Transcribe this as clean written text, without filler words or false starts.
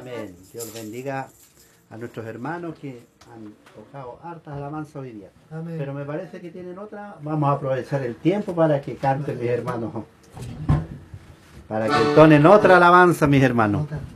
Amén. Dios bendiga a nuestros hermanos que han tocado hartas alabanzas hoy día. Amén. Pero me parece que tienen otra. Vamos a aprovechar el tiempo para que canten mis hermanos. Para que entonen otra alabanza mis hermanos. Otra.